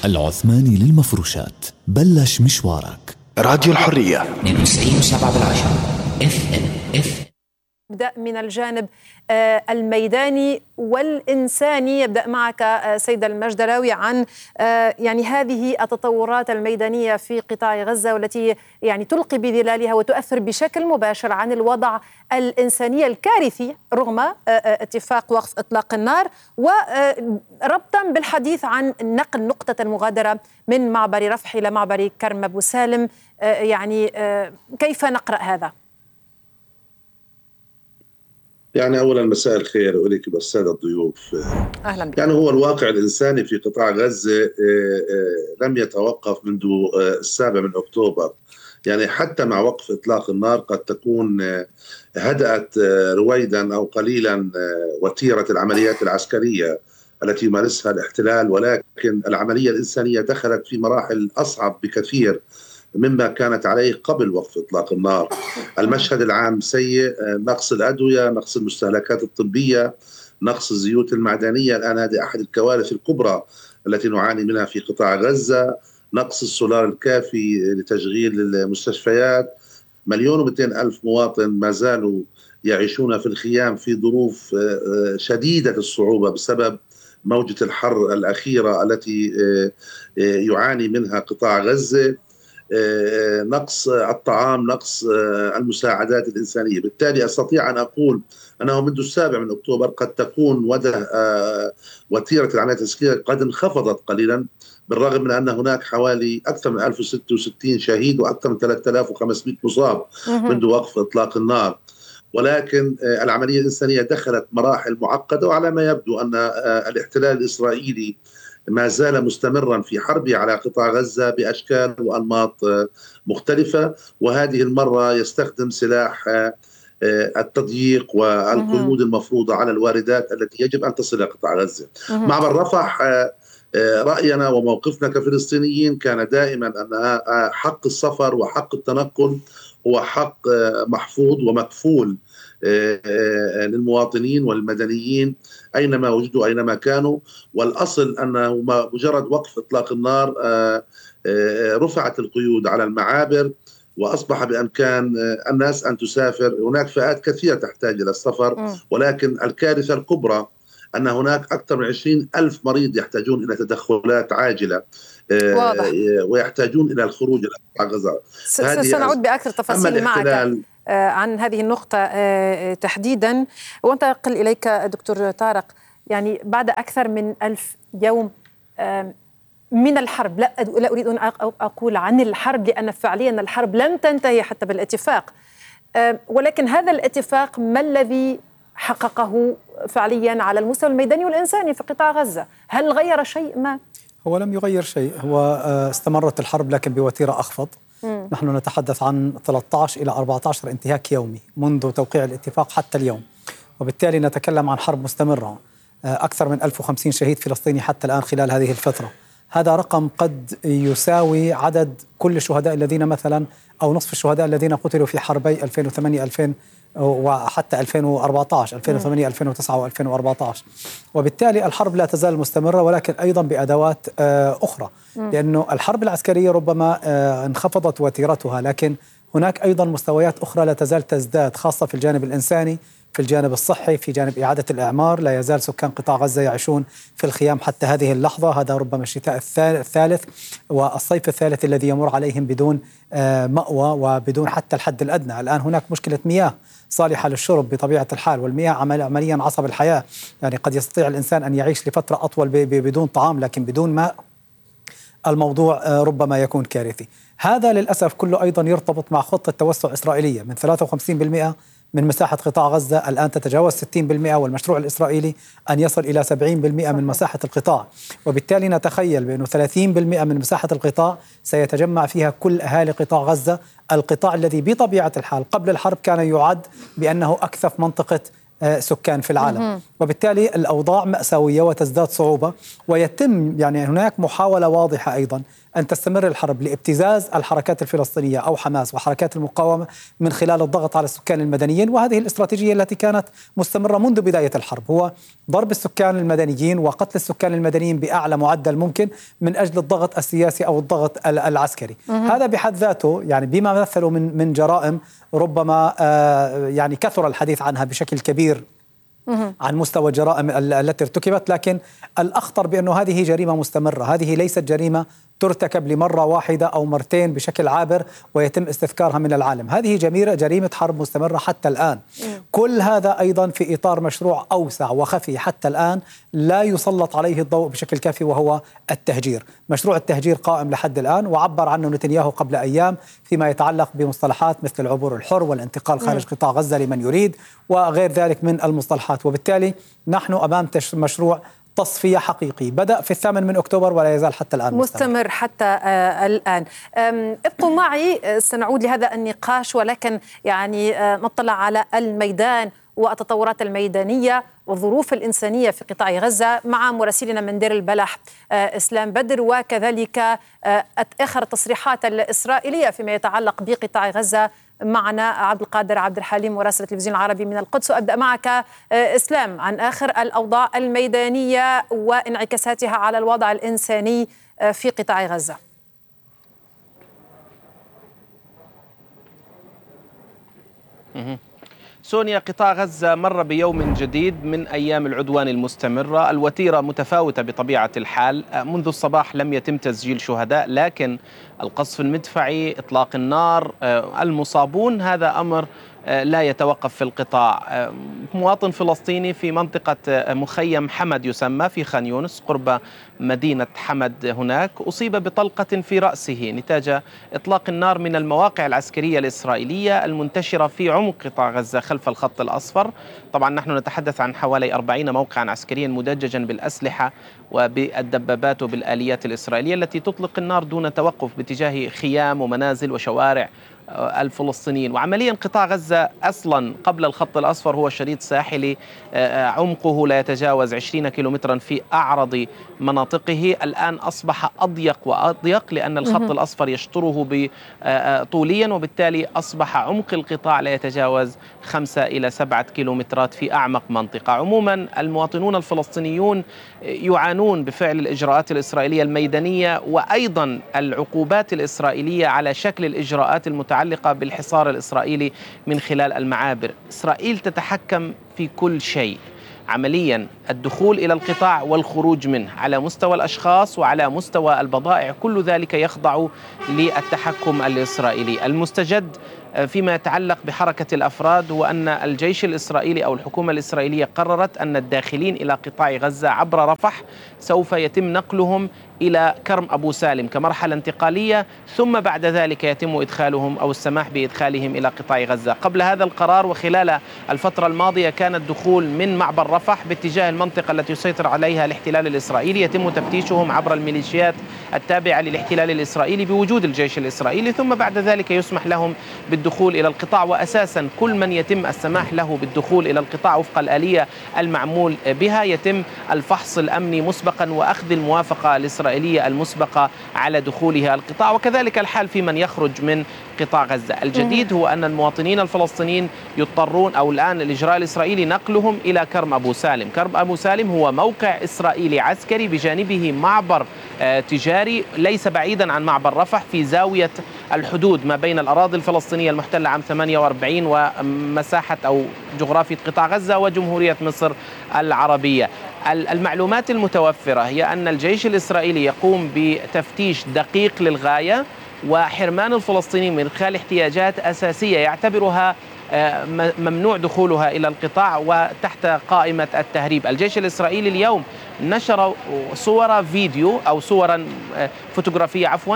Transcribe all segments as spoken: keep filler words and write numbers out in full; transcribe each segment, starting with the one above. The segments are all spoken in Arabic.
العثماني للمفروشات، بلش مشوارك. راديو الحرية اثنين وتسعين وسبعة بالعشرة اف ام اف. نبدأ من الجانب الميداني والإنساني. يبدأ معك سيد المجدلاوي عن يعني هذه التطورات الميدانية في قطاع غزة والتي يعني تلقي بظلالها وتؤثر بشكل مباشر عن الوضع الإنساني الكارثي رغم اتفاق وقف إطلاق النار، وربطا بالحديث عن نقل نقطة المغادرة من معبر رفح إلى معبر كرم أبو سالم. يعني كيف نقرأ هذا؟ يعني أولا مساء الخير ولك والسادة الضيوف. أهلا بك. يعني هو الواقع الإنساني في قطاع غزة لم يتوقف منذ السابع من أكتوبر. يعني حتى مع وقف إطلاق النار قد تكون هدأت رويدا أو قليلا وتيرة العمليات العسكرية التي يمارسها الاحتلال، ولكن العملية الإنسانية دخلت في مراحل أصعب بكثير مما كانت عليه قبل وقف إطلاق النار. المشهد العام سيء، نقص الأدوية، نقص المستهلكات الطبية، نقص الزيوت المعدنية. الآن هذه أحد الكوارث الكبرى التي نعاني منها في قطاع غزة. نقص السولار الكافي لتشغيل المستشفيات. مليون ومئتين ألف مواطن ما زالوا يعيشون في الخيام في ظروف شديدة الصعوبة بسبب موجة الحر الأخيرة التي يعاني منها قطاع غزة. نقص الطعام، نقص المساعدات الإنسانية. بالتالي أستطيع أن أقول أنه منذ السابع من أكتوبر قد تكون وتيرة العمليات العسكرية قد انخفضت قليلا، بالرغم من أن هناك حوالي أكثر من ألف وستة وستين شهيد وأكثر من ثلاثة آلاف وخمسمئة مصاب منذ وقف إطلاق النار. ولكن العملية الإنسانية دخلت مراحل معقدة، وعلى ما يبدو أن الاحتلال الإسرائيلي ما زال مستمرا في حربه على قطاع غزة بأشكال وأنماط مختلفة، وهذه المرة يستخدم سلاح التضييق والقيود المفروضة على الواردات التي يجب أن تصل إلى قطاع غزة. معبر رفح، رأينا وموقفنا كفلسطينيين كان دائما أن حق السفر وحق التنقل هو حق محفوظ ومكفول للمواطنين والمدنيين أينما وجدوا أينما كانوا. والأصل أنه مجرد وقف إطلاق النار رفعت القيود على المعابر وأصبح بإمكان الناس أن تسافر. هناك فئات كثيرة تحتاج إلى السفر، ولكن الكارثة الكبرى أن هناك أكثر من عشرين ألف مريض يحتاجون إلى تدخلات عاجلة واضح. ويحتاجون إلى الخروج إلى غزة. سنعود بأكثر تفاصيل معك عن هذه النقطة تحديدا، وانتقل إليك دكتور طارق. يعني بعد أكثر من ألف يوم من الحرب، لا لا أريد أن أقول عن الحرب لأن فعليا الحرب لن تنتهي حتى بالاتفاق، ولكن هذا الاتفاق ما الذي حققه فعليا على المستوى الميداني والإنساني في قطاع غزة؟ هل غير شيء ما؟ هو لم يغير شيء، هو استمرت الحرب لكن بوتيرة أخفض. مم. نحن نتحدث عن ثلاثة عشر إلى أربعة عشر انتهاك يومي منذ توقيع الاتفاق حتى اليوم، وبالتالي نتكلم عن حرب مستمرة. أكثر من ألف وخمسين شهيد فلسطيني حتى الآن خلال هذه الفترة. هذا رقم قد يساوي عدد كل الشهداء الذين مثلا أو نصف الشهداء الذين قتلوا في حربي ألفين وثمانية ألفين وحتى ألفين وأربعة عشر ألفين وثمانية ألفين وتسعة وألفين وأربعة عشر. وبالتالي الحرب لا تزال مستمرة، ولكن أيضا بأدوات أخرى، لأنه الحرب العسكرية ربما انخفضت وتيرتها، لكن هناك أيضا مستويات أخرى لا تزال تزداد، خاصة في الجانب الإنساني، في الجانب الصحي، في جانب إعادة الإعمار. لا يزال سكان قطاع غزة يعيشون في الخيام حتى هذه اللحظة. هذا ربما الشتاء الثالث والصيف الثالث الذي يمر عليهم بدون مأوى وبدون حتى الحد الأدنى. الآن هناك مشكلة مياه صالحة للشرب بطبيعة الحال، والمياه عمليا عصب الحياة. يعني قد يستطيع الإنسان أن يعيش لفترة أطول بدون طعام، لكن بدون ماء الموضوع ربما يكون كارثي. هذا للأسف كله أيضا يرتبط مع خطة توسع إسرائيلية من ثلاثة وخمسين بالمئة من مساحة قطاع غزة، الآن تتجاوز ستين بالمئة، والمشروع الإسرائيلي أن يصل إلى سبعين بالمئة من مساحة القطاع. وبالتالي نتخيل بأنه ثلاثين بالمئة من مساحة القطاع سيتجمع فيها كل أهالي قطاع غزة، القطاع الذي بطبيعة الحال قبل الحرب كان يعد بأنه أكثف منطقة سكان في العالم. وبالتالي الأوضاع مأساوية وتزداد صعوبة، ويتم يعني هناك محاولة واضحة أيضا أن تستمر الحرب لابتزاز الحركات الفلسطينية أو حماس وحركات المقاومة من خلال الضغط على السكان المدنيين. وهذه الاستراتيجية التي كانت مستمرة منذ بداية الحرب، هو ضرب السكان المدنيين وقتل السكان المدنيين بأعلى معدل ممكن من أجل الضغط السياسي أو الضغط العسكري. هذا بحد ذاته يعني بما مثله من من جرائم ربما آه يعني كثر الحديث عنها بشكل كبير عن مستوى الجرائم التي ارتكبت، لكن الأخطر بأنه هذه جريمة مستمرة، هذه ليست جريمة ترتكب لمرة واحدة أو مرتين بشكل عابر ويتم استذكارها من العالم، هذه جريمة جريمة حرب مستمرة حتى الآن. كل هذا أيضا في إطار مشروع أوسع وخفي حتى الآن لا يسلط عليه الضوء بشكل كافي، وهو التهجير. مشروع التهجير قائم لحد الآن، وعبر عنه نتنياهو قبل أيام فيما يتعلق بمصطلحات مثل العبور الحر والانتقال خارج قطاع غزة لمن يريد وغير ذلك من المصطلحات. وبالتالي نحن أمام مشروع تصفية حقيقي بدأ في الثامن من أكتوبر ولا يزال حتى الآن مستمر, مستمر حتى آه الآن. ابقوا معي، سنعود لهذا النقاش، ولكن يعني آه نطلع على الميدان والتطورات الميدانية والظروف الإنسانية في قطاع غزة مع مراسلنا من دير البلح آه إسلام بدر، وكذلك آه آخر التصريحات الإسرائيلية فيما يتعلق بقطاع غزة. معنا عبد القادر عبد الحليم مراسل التلفزيون العربي من القدس. وأبدأ معك إسلام عن آخر الأوضاع الميدانية وانعكاساتها على الوضع الإنساني في قطاع غزة. سونيا، قطاع غزة مر بيوم جديد من أيام العدوان المستمرة، الوتيرة متفاوتة بطبيعة الحال. منذ الصباح لم يتم تسجيل شهداء، لكن القصف المدفعي، إطلاق النار، المصابون، هذا أمر لا يتوقف في القطاع. مواطن فلسطيني في منطقة مخيم حمد يسمى في خان يونس قرب مدينة حمد هناك أصيب بطلقة في رأسه نتاج إطلاق النار من المواقع العسكرية الإسرائيلية المنتشرة في عمق قطاع غزة خلف الخط الأصفر. طبعا نحن نتحدث عن حوالي أربعين موقعا عسكريا مدججا بالأسلحة وبالدبابات وبالآليات الإسرائيلية التي تطلق النار دون توقف باتجاه خيام ومنازل وشوارع الفلسطينيين. وعمليا قطاع غزة أصلا قبل الخط الأصفر هو شريط ساحلي عمقه لا يتجاوز عشرين كيلومترا في أعرض مناطقه، الآن أصبح أضيق وأضيق لأن الخط الأصفر يشطره طوليا، وبالتالي أصبح عمق القطاع لا يتجاوز خمسة إلى سبعة كيلومترات في أعمق منطقة. عموما المواطنون الفلسطينيون يعانون بفعل الإجراءات الإسرائيلية الميدانية وأيضا العقوبات الإسرائيلية على شكل الإجراءات المتعلقة بالحصار الإسرائيلي من خلال المعابر. إسرائيل تتحكم في كل شيء عمليا، الدخول إلى القطاع والخروج منه على مستوى الأشخاص وعلى مستوى البضائع، كل ذلك يخضع للتحكم الإسرائيلي. المستجد فيما يتعلق بحركة الأفراد هو أن الجيش الإسرائيلي أو الحكومة الإسرائيلية قررت أن الداخلين إلى قطاع غزة عبر رفح سوف يتم نقلهم إلى كرم أبو سالم كمرحلة انتقالية، ثم بعد ذلك يتم إدخالهم أو السماح بإدخالهم إلى قطاع غزة. قبل هذا القرار وخلال الفترة الماضية كان الدخول من معبر رفح باتجاه المنطقة التي يسيطر عليها الاحتلال الإسرائيلي يتم تفتيشهم عبر الميليشيات التابعة للاحتلال الإسرائيلي بوجود الجيش الإسرائيلي، ثم بعد ذلك يسمح لهم بالدخول إلى القطاع. وأساسا كل من يتم السماح له بالدخول إلى القطاع وفق الآلية المعمول بها يتم الفحص الأمني مسبقا وأخذ الموافقة الإسرائيلية المسبقة على دخولها القطاع، وكذلك الحال في من يخرج من قطاع غزة. الجديد هو أن المواطنين الفلسطينيين يضطرون أو الآن الإجراء الإسرائيلي نقلهم إلى كرم أبو سالم. كرم أبو سالم هو موقع إسرائيلي عسكري بجانبه معبر تجاري ليس بعيدا عن معبر رفح في زاوية الحدود ما بين الأراضي الفلسطينية المحتلة عام ثمانية وأربعين ومساحة أو جغرافية قطاع غزة وجمهورية مصر العربية. المعلومات المتوفرة هي أن الجيش الإسرائيلي يقوم بتفتيش دقيق للغاية وحرمان الفلسطينيين من خلال احتياجات أساسية يعتبرها ممنوع دخولها إلى القطاع وتحت قائمة التهريب. الجيش الإسرائيلي اليوم نشر صور فيديو أو صورا فوتوغرافية عفوا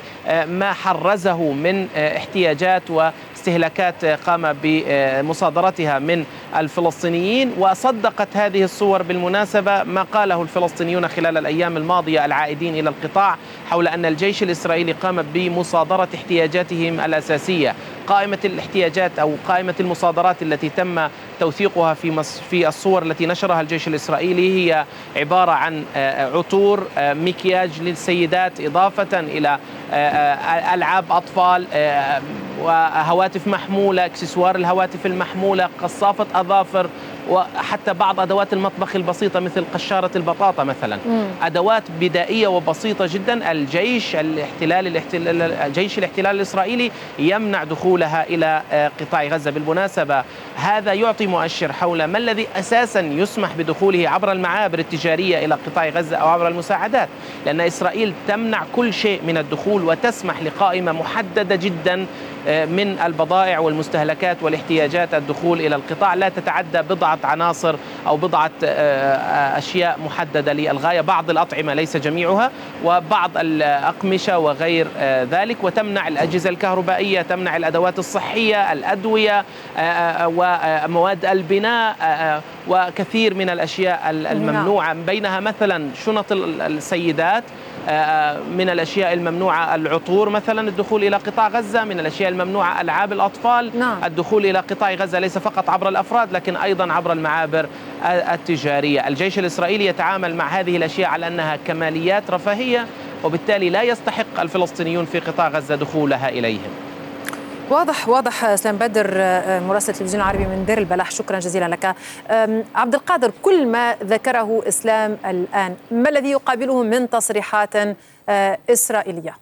لما حرزه من احتياجات واستهلاكات قام بمصادرتها من الفلسطينيين، وصدقت هذه الصور بالمناسبة ما قاله الفلسطينيون خلال الأيام الماضية العائدين إلى القطاع، حول أن الجيش الإسرائيلي قام بمصادرة احتياجاتهم الأساسية. قائمة الاحتياجات أو قائمة المصادرات التي تم توثيقها في في الصور التي نشرها الجيش الإسرائيلي هي عبارة عن عطور، مكياج للسيدات، إضافة إلى ألعاب أطفال وهواتف محمولة، اكسسوار الهواتف المحمولة، قصافة أظافر، وحتى بعض أدوات المطبخ البسيطة مثل قشارة البطاطا مثلا. مم. أدوات بدائية وبسيطة جدا. الجيش الاحتلال الاحتلال الجيش الاحتلال الإسرائيلي يمنع دخولها إلى قطاع غزة. بالمناسبة هذا يعطي مؤشر حول ما الذي أساسا يسمح بدخوله عبر المعابر التجارية إلى قطاع غزة أو عبر المساعدات، لأن إسرائيل تمنع كل شيء من الدخول وتسمح لقائمة محددة جدا من البضائع والمستهلكات والاحتياجات الدخول إلى القطاع، لا تتعدى بضعة عناصر أو بضعة أشياء محددة للغاية، بعض الأطعمة ليس جميعها، وبعض الأقمشة وغير ذلك، وتمنع الأجهزة الكهربائية، تمنع الأدوات الصحية، الأدوية ومواد البناء وكثير من الأشياء الممنوعة، بينها مثلا شنط السيدات. من الأشياء الممنوعة العطور مثلا الدخول إلى قطاع غزة، من الأشياء الممنوعة ألعاب الأطفال. نعم. الدخول إلى قطاع غزة ليس فقط عبر الأفراد لكن أيضا عبر المعابر التجارية. الجيش الإسرائيلي يتعامل مع هذه الأشياء على أنها كماليات رفاهية، وبالتالي لا يستحق الفلسطينيون في قطاع غزة دخولها إليهم. واضح واضح. سلام بدر، مراسل التلفزيون العربي من دير البلح، شكرا جزيلا لك. عبد القادر، كل ما ذكره إسلام الآن ما الذي يقابله من تصريحات إسرائيلية؟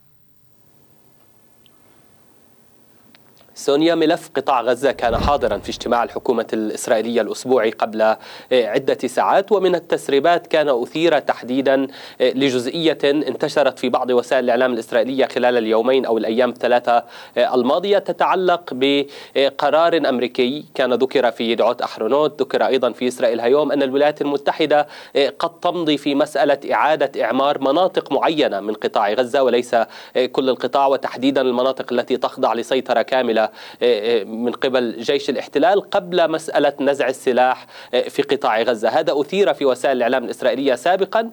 سونيا، ملف قطاع غزة كان حاضرا في اجتماع الحكومة الإسرائيلية الأسبوعي قبل عدة ساعات، ومن التسريبات كان أثير تحديدا لجزئية انتشرت في بعض وسائل الإعلام الإسرائيلية خلال اليومين أو الأيام الثلاثة الماضية، تتعلق بقرار أمريكي كان ذكر في يدعوت أحرونوت، ذكر أيضا في إسرائيل هيوم، أن الولايات المتحدة قد تمضي في مسألة إعادة إعمار مناطق معينة من قطاع غزة وليس كل القطاع، وتحديدا المناطق التي تخضع لسيطرة كاملة من قبل جيش الاحتلال قبل مسألة نزع السلاح في قطاع غزة. هذا أثير في وسائل الإعلام الإسرائيلية سابقا،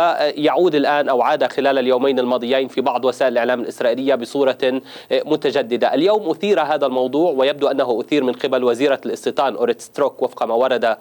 ويعود الآن أو عاد خلال اليومين الماضيين في بعض وسائل الإعلام الإسرائيلية بصورة متجددة. اليوم أثير هذا الموضوع، ويبدو أنه أثير من قبل وزيرة الاستيطان أوريت ستروك وفق ما ورد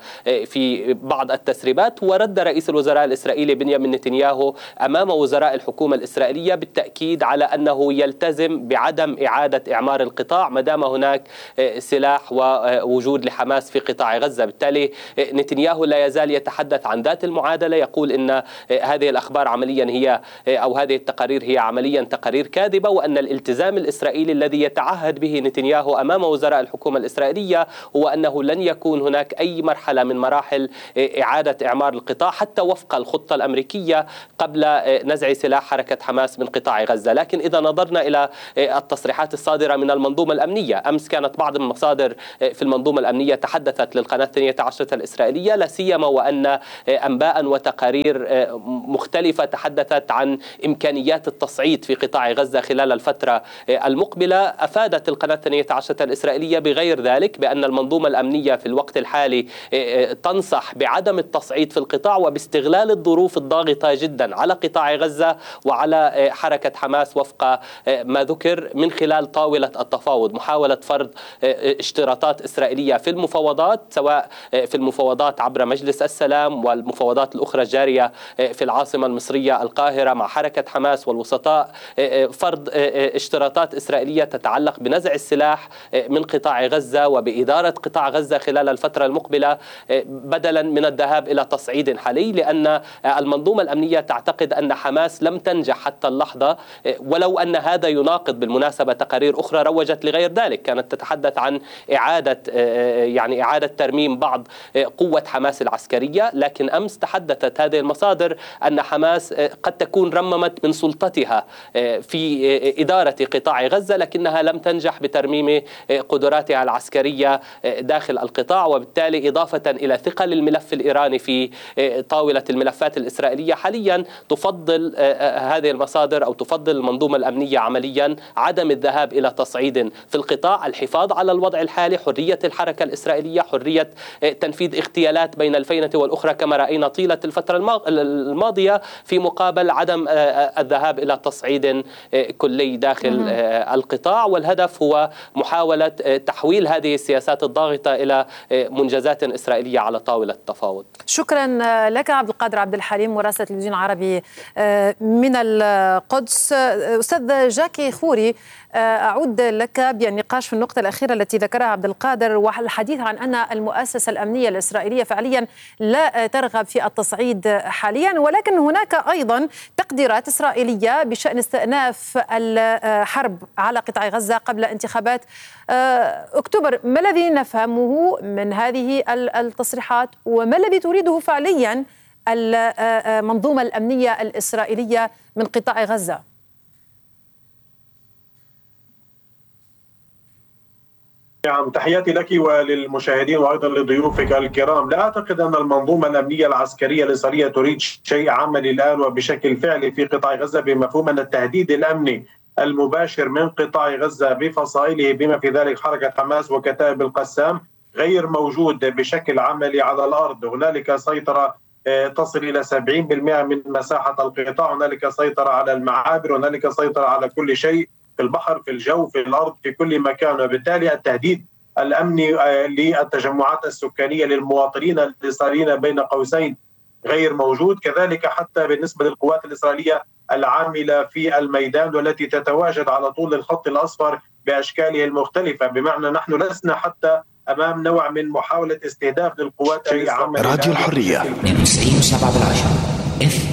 في بعض التسريبات. ورد رئيس الوزراء الإسرائيلي بنيامين نتنياهو أمام وزراء الحكومة الإسرائيلية بالتأكيد على أنه يلتزم بعدم إعادة إعمار القطاع ما دام هناك سلاح ووجود لحماس في قطاع غزة. بالتالي نتنياهو لا يزال يتحدث عن ذات المعادلة، يقول إن هذه الأخبار عمليا هي أو هذه التقارير هي عمليا تقارير كاذبة، وأن الالتزام الإسرائيلي الذي يتعهد به نتنياهو أمام وزراء الحكومة الإسرائيلية هو أنه لن يكون هناك أي مرحلة من مراحل إعادة إعمار القطاع حتى وفق الخطة الأمريكية قبل نزع سلاح حركة حماس من قطاع غزة. لكن إذا نظرنا إلى التصريحات الصادرة من المنظومة الأمنية، أمس كانت بعض المصادر في المنظومة الأمنية تحدثت للقناة الثانية عشرة الإسرائيلية، لا سيما وأن أنباء وتقارير مختلفة تحدثت عن إمكانيات التصعيد في قطاع غزة خلال الفترة المقبلة. أفادت القناة الثانية عشرة الإسرائيلية بغير ذلك بأن المنظومة الأمنية في الوقت الحالي تنصح بعدم التصعيد في القطاع وباستغلال الظروف الضاغطة جدا على قطاع غزة وعلى حركة حماس وفق ما ذكر من خلال طاولة التفاوض، محاولة فرض اشتراطات إسرائيلية في المفاوضات، سواء في المفاوضات عبر مجلس السلام والمفاوضات الأخرى الجارية في العاصمة المصرية القاهرة مع حركة حماس والوسطاء، فرض اشتراطات إسرائيلية تتعلق بنزع السلاح من قطاع غزة وبإدارة قطاع غزة خلال الفترة المقبلة بدلا من الذهاب إلى تصعيد حالي، لأن المنظومة الأمنية تعتقد أن حماس لم تنجح حتى اللحظة، ولو أن هذا يناقض بالمناسبة تقارير أخرى روجت لغير ذلك، كانت تتحدث عن إعادة يعني إعادة ترميم بعض قوة حماس العسكرية. لكن أمس تحدثت هذه المصادر أن حماس قد تكون رممت من سلطتها في إدارة قطاع غزة، لكنها لم تنجح بترميم قدراتها العسكرية داخل القطاع، وبالتالي إضافة إلى ثقل الملف الإيراني في طاولة الملفات الإسرائيلية حاليا تفضل هذه المصادر أو تفضل المنظومة الأمنية عمليا عدم الذهاب إلى تصعيد في القطاع، الحفاظ على الوضع الحالي، حرية الحركة الإسرائيلية، حرية تنفيذ اغتيالات بين الفينة والأخرى كما رأينا طيلة الفترة الماضية، في مقابل عدم الذهاب إلى تصعيد كلي داخل القطاع. والهدف هو محاولة تحويل هذه السياسات الضاغطة إلى منجزات إسرائيلية على طاولة التفاوض. شكرا لك عبد القادر عبد الحليم مراسل التلفزيون العربي من القدس. أستاذ جاكي خوري، أعود لك بالنقاش في النقطة الأخيرة التي ذكرها عبد القادر، والحديث عن أن المؤسسة الأمنية الإسرائيلية فعليا لا ترغب في التصعيد حاليا، ولكن هناك أيضا تقديرات إسرائيلية بشأن استئناف الحرب على قطاع غزة قبل انتخابات أكتوبر. ما الذي نفهمه من هذه التصريحات، وما الذي تريده فعليا المنظومة الأمنية الإسرائيلية من قطاع غزة؟ نعم، تحياتي لك وللمشاهدين وأيضا لضيوفك الكرام. لا أعتقد أن المنظومة الأمنية العسكرية الإسرائيلية تريد شيء عملي الآن وبشكل فعلي في قطاع غزة، بمفهوم أن التهديد الأمني المباشر من قطاع غزة بفصائله بما في ذلك حركة حماس وكتائب القسام غير موجود بشكل عملي على الأرض. هنالك سيطرة تصل إلى سبعين بالمئة من مساحة القطاع، هنالك سيطرة على المعابر، هنالك سيطرة على كل شيء في البحر، في الجو، في الأرض، في كل مكان. وبالتالي التهديد الأمني للتجمعات السكانية للمواطنين الإسرائيليين بين قوسين غير موجود. كذلك حتى بالنسبة للقوات الإسرائيلية العاملة في الميدان والتي تتواجد على طول الخط الأصفر بأشكاله المختلفة، بمعنى نحن لسنا حتى أمام نوع من محاولة استهداف للقوات العاملة. راديو الحرية.